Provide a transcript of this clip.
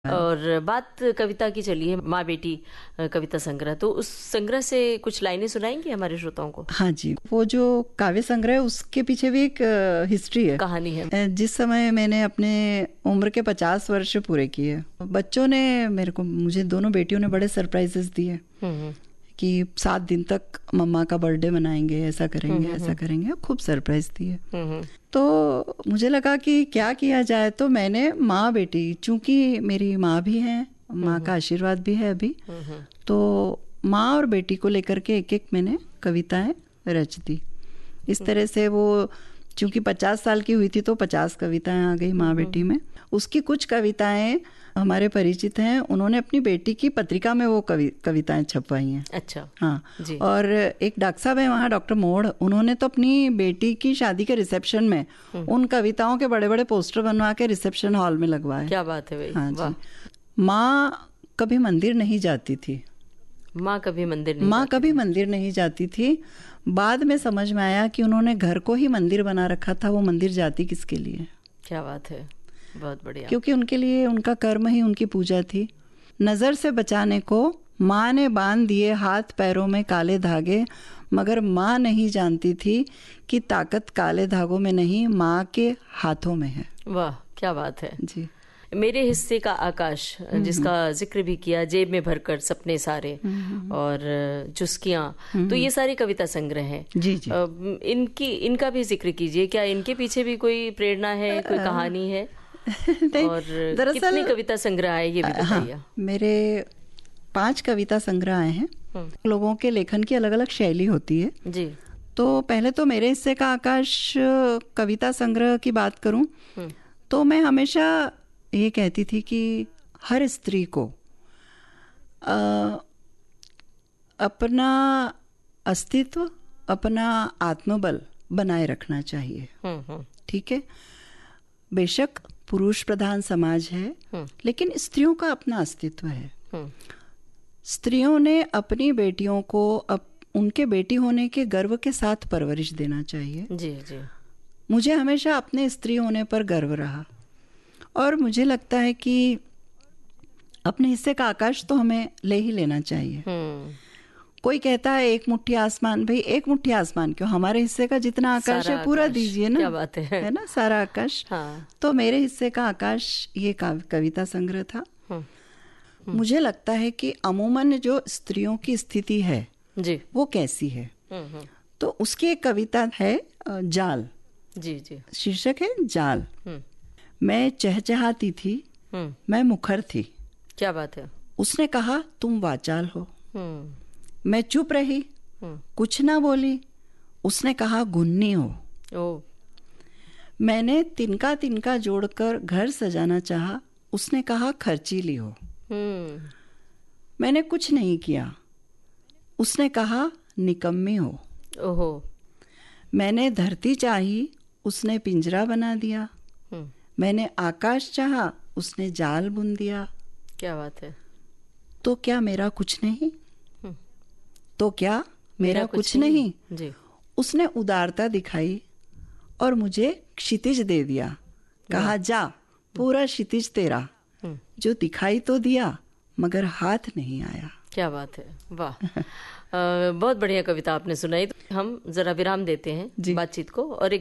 और बात कविता की चली है, माँ बेटी कविता संग्रह, तो उस संग्रह से कुछ लाइनें सुनाएंगे हमारे श्रोताओं को? हाँ जी, वो जो काव्य संग्रह है उसके पीछे भी एक हिस्ट्री है, कहानी है। जिस समय मैंने अपने उम्र के 50 वर्ष पूरे किए, बच्चों ने मुझे दोनों बेटियों ने बड़े सरप्राइजेस दिए कि 7 दिन तक मम्मा का बर्थडे मनाएंगे, ऐसा करेंगे, ऐसा करेंगे, खूब सरप्राइज दिए। तो मुझे लगा कि क्या किया जाए, तो मैंने माँ बेटी, चूंकि मेरी माँ भी है, माँ का आशीर्वाद भी है अभी, तो माँ और बेटी को लेकर के एक एक मैंने कविताएं रच दी। इस तरह से वो चूंकि 50 साल की हुई थी तो 50 कविताएं आ गई माँ बेटी में। उसकी कुछ कविताएं हमारे परिचित हैं, उन्होंने अपनी बेटी की पत्रिका में वो कविताएं छपवाई हैं। अच्छा। हाँ जी। और एक डॉक्टर साहब है वहाँ, डॉक्टर मोड़, उन्होंने तो अपनी बेटी की शादी के रिसेप्शन में उन कविताओं के बड़े बड़े पोस्टर बनवा के रिसेप्शन हॉल में लगवाए। क्या बात है भाई। हाँ जी। माँ कभी मंदिर नहीं जाती थी, माँ कभी मंदिर नहीं जाती थी। बाद में समझ में आया कि उन्होंने घर को ही मंदिर बना रखा था, वो मंदिर जाती किसके लिए। क्या बात है, बहुत बढ़िया। क्योंकि उनके लिए उनका कर्म ही उनकी पूजा थी। नजर से बचाने को माँ ने बांध दिए हाथ पैरों में काले धागे, मगर माँ नहीं जानती थी कि ताकत काले धागों में नहीं, माँ के हाथों में है। वाह, क्या बात है जी। मेरे हिस्से का आकाश, जिसका जिक्र भी किया, जेब में भरकर सपने सारे और चुस्कियां, तो ये सारी कविता संग्रह हैं। जी जी। इनका भी जिक्र कीजिए। क्या इनके पीछे भी कोई प्रेरणा है, कोई कहानी है? और दरअसल कितने कविता संग्रह आए ये भी बताइए। हाँ, मेरे 5 कविता संग्रह आए हैं। लोगों के लेखन की अलग अलग शैली होती है जी। तो पहले तो मेरे हिस्से का आकाश कविता संग्रह की बात करूं तो मैं हमेशा ये कहती थी कि हर स्त्री को अपना अस्तित्व, अपना आत्मबल बनाए रखना चाहिए। ठीक है, बेशक पुरुष प्रधान समाज है, लेकिन स्त्रियों का अपना अस्तित्व है। स्त्रियों ने अपनी बेटियों को उनके बेटी होने के गर्व के साथ परवरिश देना चाहिए। जी जी। मुझे हमेशा अपने स्त्री होने पर गर्व रहा और मुझे लगता है कि अपने हिस्से का आकाश तो हमें ले ही लेना चाहिए। कोई कहता है एक मुट्ठी आसमान, भाई एक मुट्ठी आसमान क्यों, हमारे हिस्से का जितना आकाश है पूरा दीजिए ना। क्या बात है ना, सारा आकाश। हाँ। तो मेरे हिस्से का आकाश ये कविता संग्रह था। मुझे लगता है कि अमूमन जो स्त्रियों की स्थिति है जी, वो कैसी है, तो उसकी एक कविता है जाल। जी जी। शीर्षक है जाल। मैं चहचहाती थी, मैं मुखर थी। क्या बात है। उसने कहा तुम वाचाल हो। मैं चुप रही, कुछ ना बोली। उसने कहा गुन्नी हो। ओ। मैंने तिनका तिनका जोड़कर घर सजाना चाहा। उसने कहा खर्चीली हो। मैंने कुछ नहीं किया। उसने कहा निकम्मी हो। ओहो। मैंने धरती चाही, उसने पिंजरा बना दिया। मैंने आकाश चाहा, उसने जाल बुन दिया। क्या बात है। तो क्या मेरा कुछ नहीं, तो क्या मेरा कुछ नहीं। जी। उसने उदारता दिखाई और मुझे क्षितिज दे दिया। कहा जा पूरा क्षितिज तेरा, जो दिखाई तो दिया मगर हाथ नहीं आया। क्या बात है, वाह। बहुत बढ़िया कविता आपने सुनाई। तो हम जरा विराम देते हैं बातचीत को और